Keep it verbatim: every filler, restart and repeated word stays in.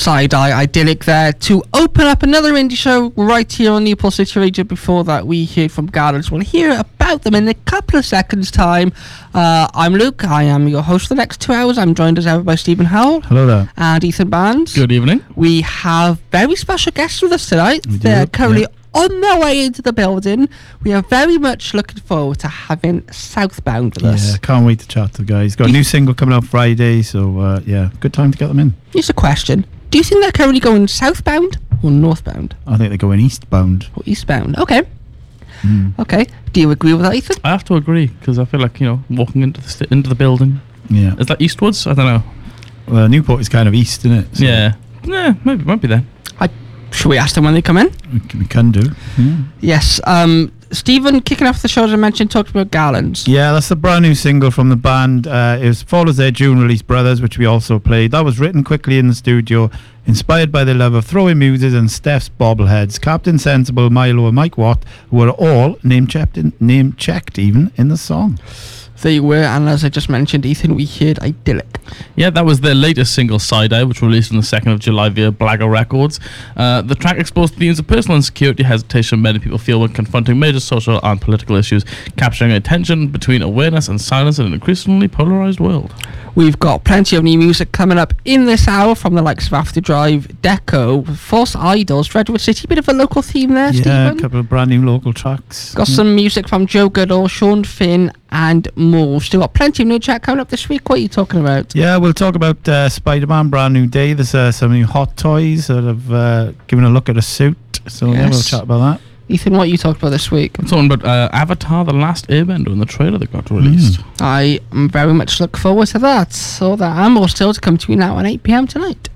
Side-Eye Idyllic there to open up another indie show right here on Newport City Radio. Before that, we heard from Garlands. We'll hear about them in a couple of seconds' time. Uh, I'm Luke. I am your host for the next two hours. I'm joined as ever by Stephen Howell. Hello there. And Ethan Barnes. Good evening. We have very special guests with us tonight. We do, They're currently yeah. on their way into the building. We are very much looking forward to having Southbound with Yeah, us. can't wait to chat to the guys. Got a new single coming out Friday, so uh, yeah, good time to get them in. Here's a question. Do you think they're currently going southbound or northbound? I think they're going eastbound. Or eastbound? Okay. Mm. Okay. Do you agree with that, Ethan? I have to agree because I feel like, you know, walking into the st- into the building. Yeah. Is that eastwards? I don't know. Well, Newport is kind of east, isn't it? So Yeah. Yeah, maybe might be there. I, should we ask them when they come in? we c- we can do. Yeah. Yes. Um, Stephen, kicking off the show, as I mentioned, talked about Garlands. Yeah, that's the brand new single from the band. Uh, it was follows their June release, Brothers, which we also played. That was written quickly in the studio, inspired by their love of throwing muses and Steph's bobbleheads. Captain Sensible, Milo, and Mike Watt were all name checked, in, name checked even in the song. They were, and as I just mentioned, Ethan, we heard Idyllic. Yeah, that was their latest single, Side-Eye, which was released on the second of July via Blagger Records. Uh, the track explores themes of personal insecurity, hesitation many people feel when confronting major social and political issues, capturing a tension between awareness and silence in an increasingly polarised world. We've got plenty of new music coming up in this hour from the likes of After Drive, Deco, False Idols, Redwood City. Bit of a local theme there, Yeah, Stephen. a couple of brand new local tracks. Got some music from Joe Goodall, Sean Finn, and more. Still got plenty of new chat coming up this week. What are you talking about? Yeah, we'll talk about uh, Spider-Man Brand New Day. There's uh, some new hot toys that have uh, given a look at a suit. So yeah, we'll Yes. chat about that. Ethan, what are you talking about this week? I'm talking about uh, Avatar The Last Airbender and the trailer that got released. Mm. I am very much look forward to that. So that and more still to come to you now at eight p.m. tonight.